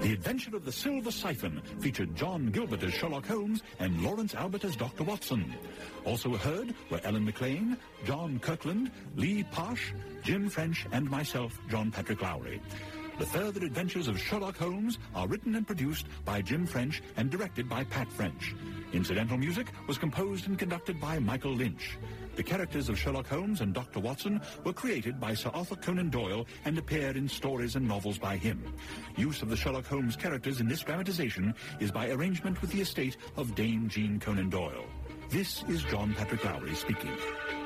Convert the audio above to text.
The Adventure of the Silver Siphon featured John Gilbert as Sherlock Holmes and Lawrence Albert as Dr. Watson. Also heard were Ellen McLean, John Kirkland, Lee Posh, Jim French, and myself, John Patrick Lowry. The further adventures of Sherlock Holmes are written and produced by Jim French and directed by Pat French. Incidental music was composed and conducted by Michael Lynch. The characters of Sherlock Holmes and Dr. Watson were created by Sir Arthur Conan Doyle and appeared in stories and novels by him. Use of the Sherlock Holmes characters in this dramatization is by arrangement with the estate of Dame Jean Conan Doyle. This is John Patrick Lowry speaking.